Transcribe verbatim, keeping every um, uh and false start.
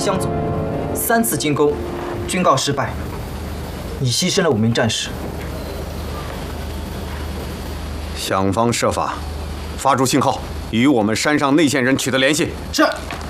湘总三次进攻，均告失败，你牺牲了五名战士。 想方设法发出信号，与我们山上内线人取得联系。 是。